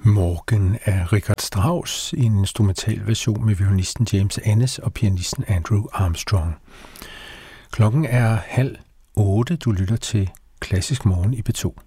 Morgen af Richard Strauss i en instrumental version med violinisten James Ennis og pianisten Andrew Armstrong. Klokken er 7:30. Du lytter til Klassisk Morgen i P2.